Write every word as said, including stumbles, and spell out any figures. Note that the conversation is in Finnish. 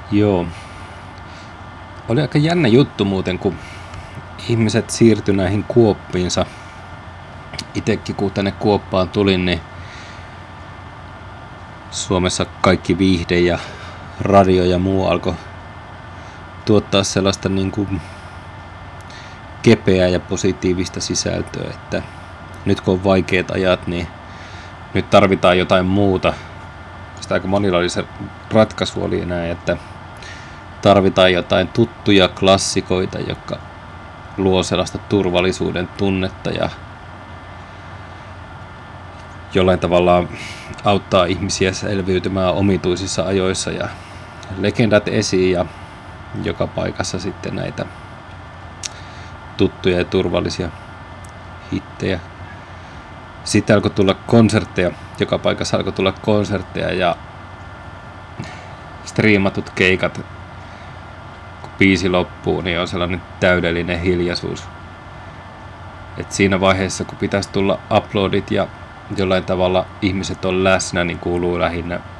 Joo. Oli aika jännä juttu muuten, kun ihmiset siirtyi näihin kuoppiinsa. Itekin kun tänne Kuoppaan tulin, niin Suomessa kaikki viihde ja radio ja muu alkoi tuottaa sellaista niin kuin kepeää ja positiivista sisältöä, että nyt kun on vaikeat ajat, niin nyt tarvitaan jotain muuta. Sitä aika monilla oli se ratkaisu oli näin, että tarvitaan jotain tuttuja klassikoita, jotka luo sellaista turvallisuuden tunnetta ja jollain tavalla auttaa ihmisiä selviytymään omituisissa ajoissa ja legendat esiin ja joka paikassa sitten näitä tuttuja ja turvallisia hittejä. Sitten alkoi tulla konsertteja, joka paikassa alkoi tulla konsertteja ja striimatut keikat. Kun biisi loppuu, niin on sellainen täydellinen hiljaisuus. Et siinä vaiheessa, kun pitäisi tulla uploadit ja jollain tavalla ihmiset on läsnä, niin kuuluu lähinnä